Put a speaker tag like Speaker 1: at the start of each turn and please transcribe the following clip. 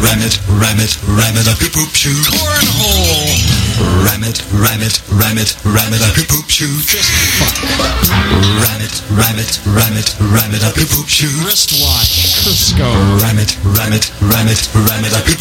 Speaker 1: ram it up your poop shoe.
Speaker 2: Cornhole.
Speaker 1: Ram it up your poop shoe.
Speaker 2: Fist fuck.
Speaker 1: Ram it up your poop shoe.
Speaker 2: Wristwatch. Crisco.
Speaker 1: Ram it up your